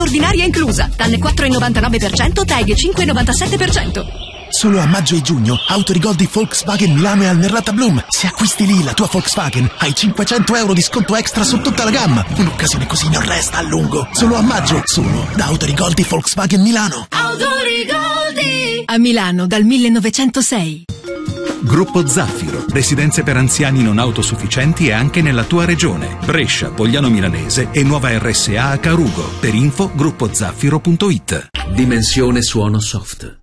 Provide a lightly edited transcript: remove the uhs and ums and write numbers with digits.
Ordinaria inclusa. TAN 4,99%, TAG 5,97%. Solo a maggio e giugno, Autorigol di Volkswagen Milano e al Merlata Bloom. Se acquisti lì la tua Volkswagen, hai 500 euro di sconto extra su tutta la gamma. Un'occasione così non resta a lungo. Solo a maggio, solo da Autorigol di Volkswagen Milano. Autorigoldi! A Milano dal 1906. Gruppo Zaffiro, residenze per anziani non autosufficienti e anche nella tua regione. Brescia, Pogliano Milanese e nuova RSA a Carugo. Per info gruppozaffiro.it. Dimensione suono soft.